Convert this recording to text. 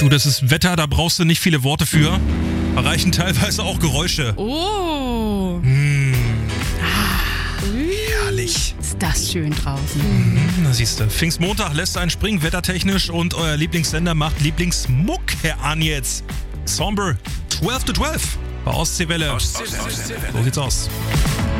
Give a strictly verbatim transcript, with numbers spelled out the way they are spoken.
Du, das ist Wetter, da brauchst du nicht viele Worte für. Da reichen teilweise auch Geräusche. Oh. Mmh. Herrlich. Ist das schön draußen. Mhm, na siehst du. Pfingstmontag lässt einen springen, wettertechnisch, und euer Lieblingssender macht Lieblingsmucke an jetzt. Somber zwölf to zwölf bei Ostseewelle. Ostseewelle. So sieht's aus.